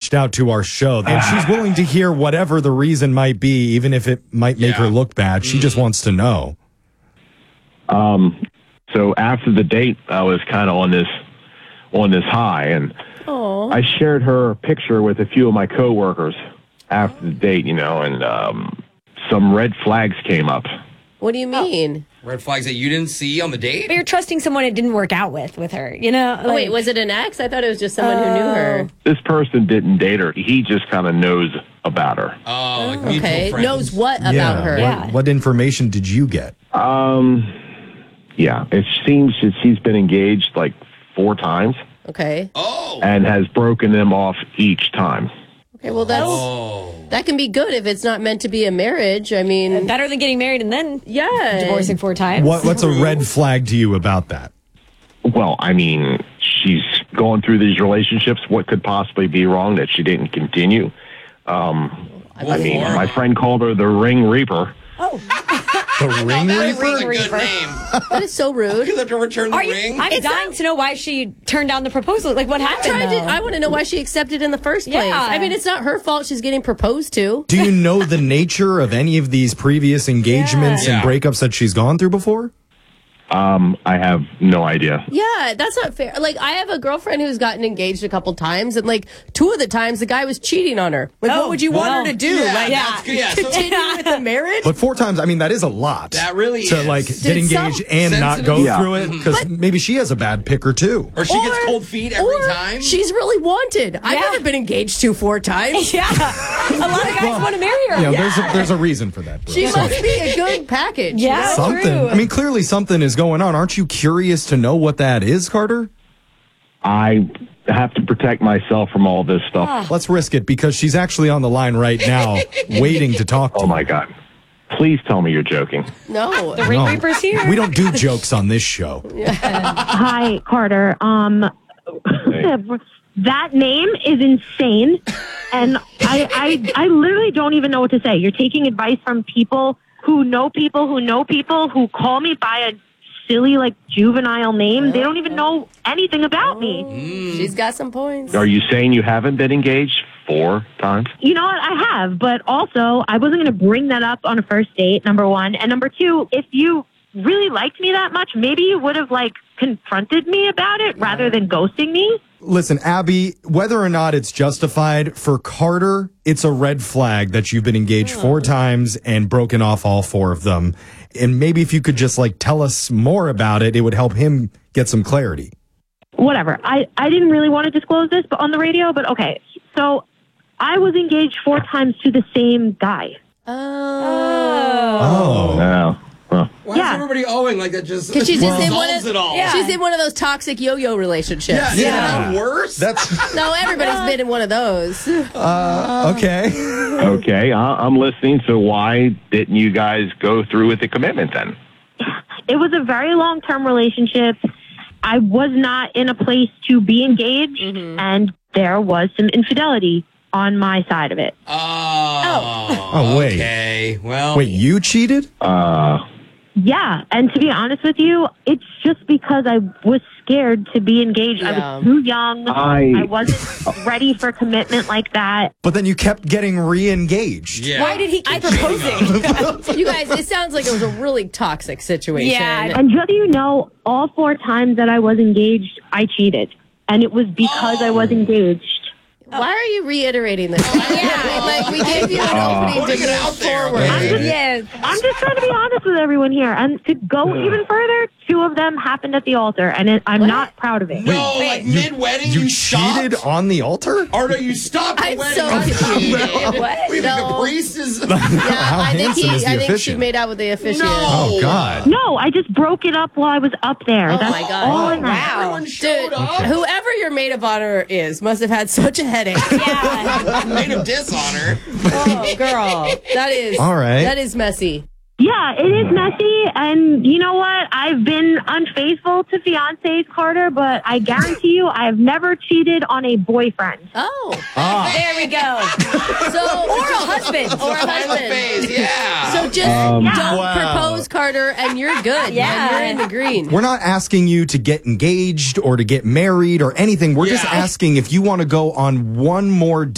reached out to our show, and she's willing to hear whatever the reason might be, even if it might make her look bad. She just wants to know. So after the date, I was kind of on this high, and I shared her picture with a few of my coworkers after the date, and some red flags came up. What do you mean? Red flags that you didn't see on the date? But you're trusting someone it didn't work out with her, Like, Wait, was it an ex? I thought it was just someone who knew her. This person didn't date her. He just kind of knows about her. Oh, like mutual Okay. friends. Knows what about her? Yeah. What information did you get? Yeah, it seems that she's been engaged like 4 times Okay. Oh. and has broken them off each time. Okay, well, that can be good if it's not meant to be a marriage. I mean, better than getting married and then divorcing 4 times. What's a red flag to you about that? Well, I mean, she's going through these relationships. What could possibly be wrong that she didn't continue? I mean, my friend called her the Ring Reaper. The Ring That's Reaper? a good name. that is so rude. You have to return the ring. I'm dying to know why she turned down the proposal. Like, what happened? I want to know why she accepted in the first place. Yeah. I mean, it's not her fault she's getting proposed to. Do you know the nature of any of these previous engagements and breakups that she's gone through before? I have no idea. Yeah, that's not fair. Like, I have a girlfriend who's gotten engaged a couple times, and like 2 of the times the guy was cheating on her. Like, what would you want her to do? That's good. Yeah, so Continue with the marriage? But 4 times, I mean, that is a lot. That really to is. like get engaged and not go through it, because maybe she has a bad picker too. Or she gets cold feet every time. She's really wanted. I've never been engaged 4 times. Yeah. A lot of guys want to marry her. There's a reason for that. She must be a good package. Yeah, something. true. I mean, clearly something is going on. Aren't you curious to know what that is, Carter? I have to protect myself from all this stuff. Let's risk it, because she's actually on the line right now, waiting to talk to Oh, my God. Please tell me you're joking. No. The Ring Reaper's here. We don't do jokes on this show. Hi, Carter. That name is insane, and I literally don't even know what to say. You're taking advice from people who know people who know people who call me by a silly, like, juvenile name. They don't even know anything about me. She's got some points. Are you saying you haven't been engaged 4 times? You know what? I have, but also I wasn't going to bring that up on a first date, number 1. And number 2, if you really liked me that much, maybe you would have, like, confronted me about it rather than ghosting me. Listen, Abby, whether or not it's justified, for Carter, it's a red flag that you've been engaged 4 times and broken off all 4 of them. And maybe if you could just, like, tell us more about it, it would help him get some clarity. Whatever. I didn't really want to disclose this but on the radio, but okay. So I was engaged 4 times to the same guy. Oh. No. Huh. Why is everybody owing like that? Just Because she's in one solves of it all. she's in one of those toxic yo-yo relationships. Yeah, yeah. Worse. That's No, everybody's been in one of those. okay. Okay, I'm listening. So why didn't you guys go through with the commitment then? It was a very long-term relationship. I was not in a place to be engaged, and there was some infidelity on my side of it. Oh, wait. Okay. Well. Wait, you cheated? Yeah, and to be honest with you, it's just because I was scared to be engaged. I was too young. I wasn't ready for commitment like that. But then you kept getting re-engaged. Yeah. Why did he keep proposing? You guys, it sounds like it was a really toxic situation. Yeah. And just so you know, all 4 times that I was engaged, I cheated. And it was because I was engaged. Why are you reiterating this? Like, we gave you an opening to move forward. Yes. I'm just trying to be honest with everyone here. And to go even further, 2 of them happened at the altar, and I'm not proud of it. No, like mid-wedding, You cheated stopped? on the altar? Or no, you stopped the I'm wedding. so confused. What? Wait, No. the priest is... How I think handsome is the I think she officiant? made out with the officiant. No. Oh, God. No, I just broke it up while I was up there. That's my God. all I know. Everyone showed Dude, up. whoever your maid of honor is must have had such a headache. Yeah. Made of dishonor. Oh, girl. That is All right. That is messy. Yeah, it is messy, and you know what? I've been unfaithful to fiancés, Carter, but I guarantee you I have never cheated on a boyfriend. Oh. There we go. So Or a husband. Or a Final husband. phase, yeah. So just don't propose, Carter, and you're good. Yeah. And you're in the green. We're not asking you to get engaged or to get married or anything. We're just Yeah. asking if you want to go on one more